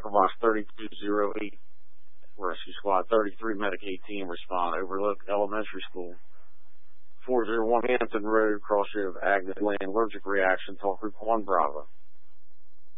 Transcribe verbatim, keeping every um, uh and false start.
Voss thirty-two oh eight, Rescue Squad thirty-three, Medicaid team respond. Overlook Elementary School. four oh one Hampton Road, crossroad of Agnes Lane, allergic reaction, talk group one Bravo.